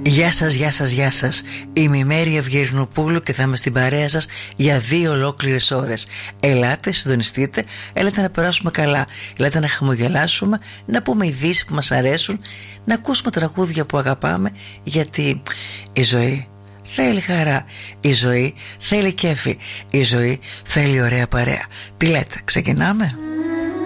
Γεια σας, γεια σας, γεια σας. Είμαι η Μέρη Ευγερινοπούλου και θα είμαι στην παρέα σας για 2 ολόκληρες ώρες. Ελάτε, συντονιστείτε, έλατε να περάσουμε καλά, ελάτε να χαμογελάσουμε, να πούμε ειδήσεις που μας αρέσουν, να ακούσουμε τραγούδια που αγαπάμε, γιατί η ζωή θέλει χαρά, η ζωή θέλει κέφι, η ζωή θέλει ωραία παρέα. Τι λέτε, ξεκινάμε?